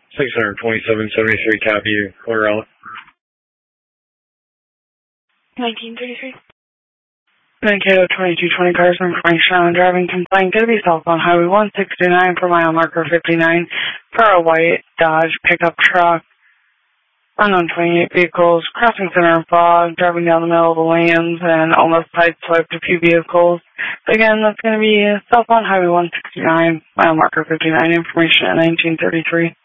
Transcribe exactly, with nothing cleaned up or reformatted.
six twenty-seven seventy-three, copy you. Clear out. nineteen thirty-three. Mankato twenty-two twenty cars from Frank Island driving complaint. Going to be southbound Highway one sixty-nine for mile marker fifty-nine for a white Dodge pickup truck. Unknown twenty-eight vehicles crossing center of fog, driving down the middle of the lanes and almost sideswiped a few vehicles. Again, that's going to be southbound Highway one sixty-nine, mile marker fifty-nine. Information at nineteen thirty-three.